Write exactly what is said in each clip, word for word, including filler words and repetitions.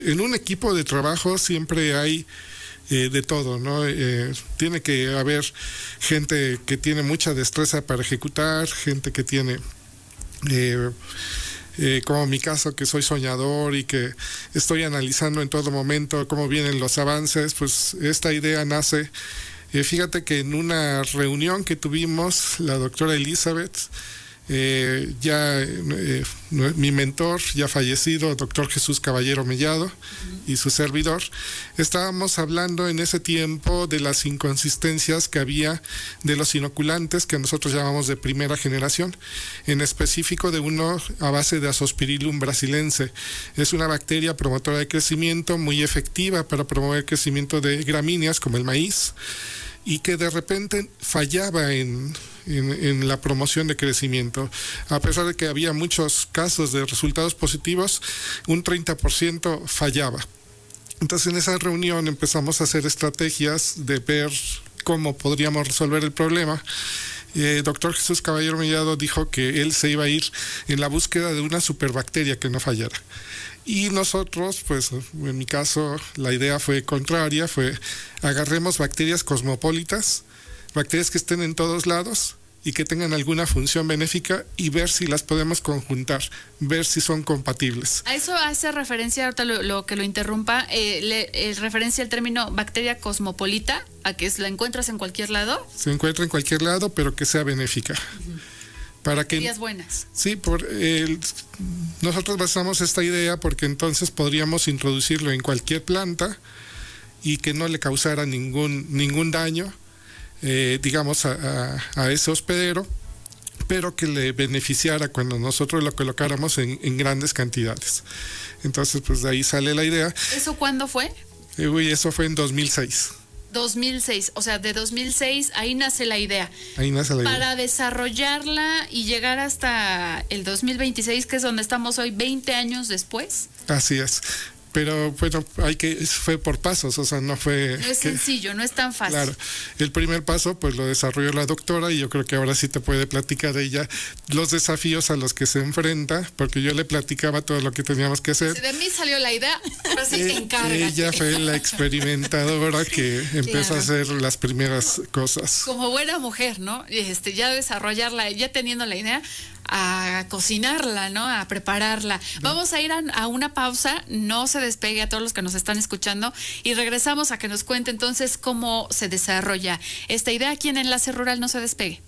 En un equipo de trabajo siempre hay eh, de todo, ¿no? Eh, tiene que haber gente que tiene mucha destreza para ejecutar, gente que tiene, eh, eh, como mi caso, que soy soñador y que estoy analizando en todo momento cómo vienen los avances. Pues esta idea nace, eh, fíjate que en una reunión que tuvimos, la doctora Elizabeth, Eh, ya eh, mi mentor, ya fallecido, doctor Jesús Caballero Mellado, uh-huh. y su servidor, estábamos hablando en ese tiempo de las inconsistencias que había de los inoculantes que nosotros llamamos de primera generación, en específico de uno a base de Azospirillum brasilense. Es una bacteria promotora de crecimiento muy efectiva para promover el crecimiento de gramíneas como el maíz, y que de repente fallaba en, en, en la promoción de crecimiento. A pesar de que había muchos casos de resultados positivos, un treinta por ciento fallaba. Entonces en esa reunión empezamos a hacer estrategias de ver cómo podríamos resolver el problema. Eh, doctor Jesús Caballero Mellado dijo que él se iba a ir en la búsqueda de una superbacteria que no fallara. Y nosotros, pues en mi caso, la idea fue contraria, fue agarremos bacterias cosmopolitas, bacterias que estén en todos lados y que tengan alguna función benéfica y ver si las podemos conjuntar, ver si son compatibles. A eso hace referencia, ahorita lo, lo que lo interrumpa, eh, le, eh, referencia al término bacteria cosmopolita, a que la encuentras en cualquier lado. Se encuentra en cualquier lado, pero que sea benéfica. Uh-huh. Para que, Bacterias buenas. Sí, por, eh, nosotros basamos esta idea porque entonces podríamos introducirlo en cualquier planta y que no le causara ningún, ningún daño, eh, digamos, a, a, a ese hospedero, pero que le beneficiara cuando nosotros lo colocáramos en, en grandes cantidades. Entonces, pues de ahí sale la idea. ¿Eso cuándo fue? Eh, uy, eso fue en dos mil seis. dos mil seis, o sea, de dos mil seis, ahí nace la idea. Ahí nace la idea. Para desarrollarla y llegar hasta el dos mil veintiséis, que es donde estamos hoy, veinte años después. Así es. Pero bueno, hay que fue por pasos, o sea, no fue... No es que, sencillo, no es tan fácil. Claro, el primer paso pues lo desarrolló la doctora y yo creo que ahora sí te puede platicar ella los desafíos a los que se enfrenta, porque yo le platicaba todo lo que teníamos que hacer. Si de mí salió la idea, ahora sí te encargas. Ella fue la experimentadora que empezó claro. a hacer las primeras cosas. Como buena mujer, ¿no? Este, ya desarrollarla, ya teniendo la idea, a cocinarla, ¿no? A prepararla. No. Vamos a ir a, a una pausa, no se despegue a todos los que nos están escuchando y regresamos a que nos cuente entonces cómo se desarrolla esta idea aquí en Enlace Rural. No se despegue.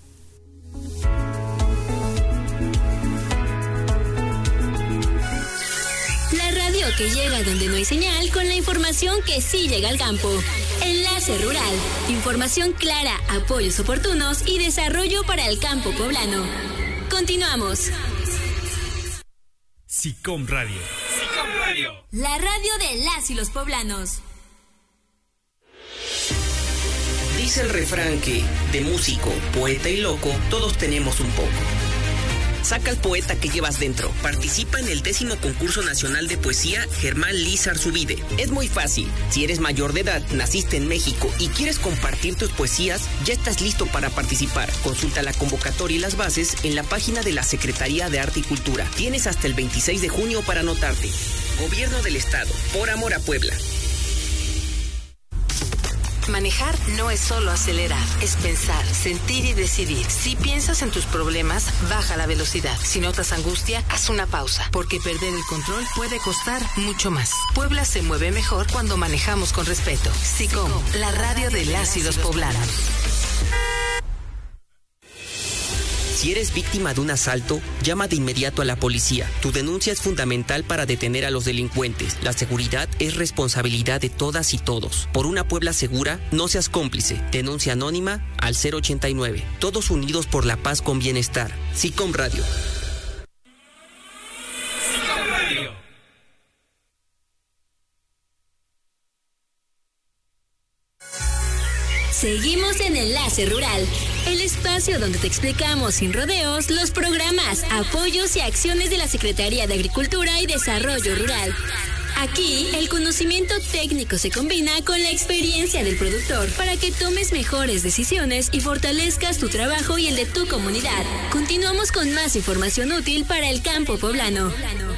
La radio que llega donde no hay señal con la información que sí llega al campo. Enlace Rural. Información clara, apoyos oportunos y desarrollo para el campo poblano. Continuamos. SICOM Radio. SICOM Radio. La radio de las y los poblanos. Dice el refrán que de músico, poeta y loco, todos tenemos un poco. Saca al poeta que llevas dentro. Participa en el décimo concurso nacional de poesía Germán Liz Arzubide. Es muy fácil. Si eres mayor de edad, naciste en México y quieres compartir tus poesías, ya estás listo para participar. Consulta la convocatoria y las bases en la página de la Secretaría de Arte y Cultura. Tienes hasta el veintiséis de junio para anotarte. Gobierno del Estado. Por amor a Puebla. Manejar no es solo acelerar, es pensar, sentir y decidir. Si piensas en tus problemas, baja la velocidad. Si notas angustia, haz una pausa, porque perder el control puede costar mucho más. Puebla se mueve mejor cuando manejamos con respeto. SICOM, la radio de las y los poblanos. Si eres víctima de un asalto, llama de inmediato a la policía. Tu denuncia es fundamental para detener a los delincuentes. La seguridad es responsabilidad de todas y todos. Por una Puebla segura, no seas cómplice. Denuncia anónima al cero ochenta y nueve. Todos unidos por la paz con bienestar. SICOM Radio. SICOM Radio. Seguimos en Enlace Rural, el espacio donde te explicamos sin rodeos los programas, apoyos y acciones de la Secretaría de Agricultura y Desarrollo Rural. Aquí, el conocimiento técnico se combina con la experiencia del productor para que tomes mejores decisiones y fortalezcas tu trabajo y el de tu comunidad. Continuamos con más información útil para el campo poblano.